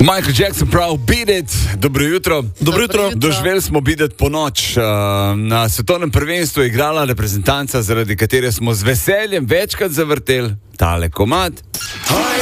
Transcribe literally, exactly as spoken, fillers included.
Michael Jackson prav, Beat It, dobro jutro. Dobro jutro. Doživeli smo Beat It po noč. Na svetovnem prvenstvu je igrala reprezentanca, zaradi katere smo z veseljem večkrat zavrteli tale komad.